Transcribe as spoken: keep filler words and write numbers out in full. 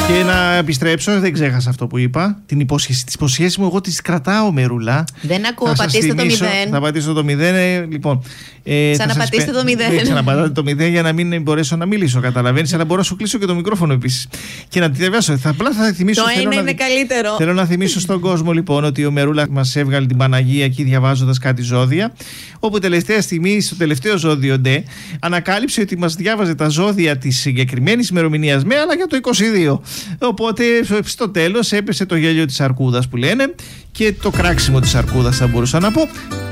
Και να επιστρέψω, δεν ξέχασα αυτό που είπα. Την υπόσχεση. Τις υποσχέσεις μου εγώ τις κρατάω, Μερούλα. Δεν ακούω, πατήστε το μηδέν. Θα πατήσω το μηδέν, ε, λοιπόν. Ε, Ξαναπατήστε το μηδέν. Ναι, ξαναπατάτε το μηδέν για να μην μπορέσω να μιλήσω, καταλαβαίνεις. Αλλά μπορώ να σου κλείσω και το μικρόφωνο επίσης. Και να τη διαβάσω. Θα, απλά θα θυμίσω. Το ένα είναι καλύτερο. Θέλω να θυμίσω στον κόσμο λοιπόν ότι ο Μερούλα μας έβγαλε την Παναγία εκεί διαβάζοντας κάτι ζώδια. Όπου τελευταία στιγμή, στο τελευταίο ζώδιο ντε, ανακάλυψε ότι μας διάβαζε τα ζώδια της συγκεκριμένης ημερομηνίας με, αλλά για το είκοσι δύο. Οπότε στο τέλος έπεσε το γέλιο της αρκούδας που λένε και το κράξιμο της αρκούδας, θα μπορούσα να πω.